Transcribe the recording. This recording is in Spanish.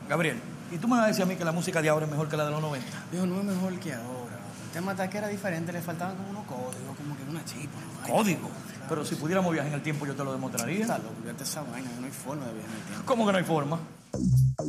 Gabriel, ¿y tú me vas a decir a mí que la música de ahora es mejor que la de los 90? Viejo, no es mejor que ahora. El tema está que era diferente, le faltaban como unos códigos, como que una chispa. ¿No? ¿Código? Pero si pudiéramos viajar en el tiempo, yo te lo demostraría. Está loco, fíjate esa vaina, no hay forma de viajar en el tiempo. ¿Cómo que no hay forma?